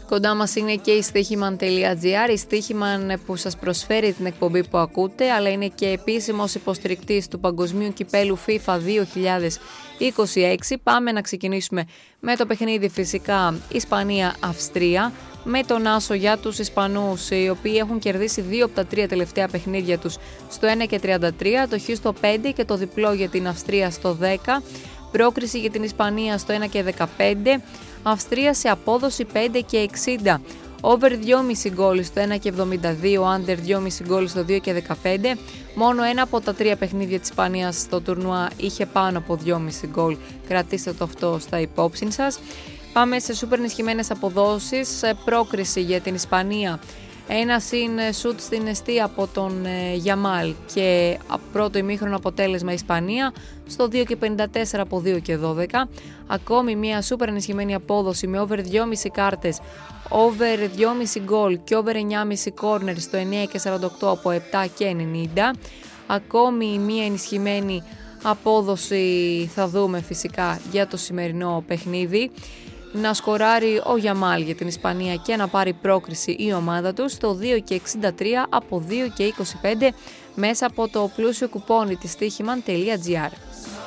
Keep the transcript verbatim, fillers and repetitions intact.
Κοντά μας είναι και η στοίχημαν τελεία τζι άρ, η στοίχημαν που σας προσφέρει την εκπομπή που ακούτε, αλλά είναι και επίσημος υποστηρικτής του Παγκοσμίου Κυπέλου FIFA δύο χιλιάδες είκοσι έξι. Πάμε να ξεκινήσουμε με το παιχνίδι φυσικά Ισπανία-Αυστρία, με τον άσο για τους Ισπανούς, οι οποίοι έχουν κερδίσει δύο από τα τρία τελευταία παιχνίδια τους στο ένα και τριάντα τρία, το χ στο πέντε και το διπλό για την Αυστρία στο δέκα. Πρόκριση για την Ισπανία στο ένα και δεκαπέντε, Αυστρία σε απόδοση πέντε και εξήντα, over δυόμισι γκολ στο ένα και εβδομήντα δύο, under δυόμισι γκολ στο δύο και δεκαπέντε. Μόνο ένα από τα τρία παιχνίδια της Ισπανίας στο τουρνουά είχε πάνω από δυόμισι γκολ, κρατήστε το αυτό στα υπόψη σας. Πάμε σε σούπερ ενισχυμένες αποδόσεις, πρόκριση για την Ισπανία, ένα συν σουτ στην εστία από τον ε, Γιαμάλ και πρώτο ημίχρονο αποτέλεσμα Ισπανία στο δύο και πενήντα τέσσερα από δύο και δώδεκα. Ακόμη μια σούπερ ενισχυμένη απόδοση με over δυόμισι κάρτες, over δυόμισι γκολ και over εννιά κόμμα πέντε κόρνερ στο εννιά και σαράντα οκτώ από επτά και ενενήντα. Ακόμη μια ενισχυμένη απόδοση θα δούμε φυσικά για το σημερινό παιχνίδι. Να σκοράρει ο Γιαμάλ για την Ισπανία και να πάρει πρόκριση η ομάδα του στο δύο και εξήντα τρία από δύο και είκοσι πέντε μέσα από το πλούσιο κουπόνι της στοίχημαν τελεία τζι άρ.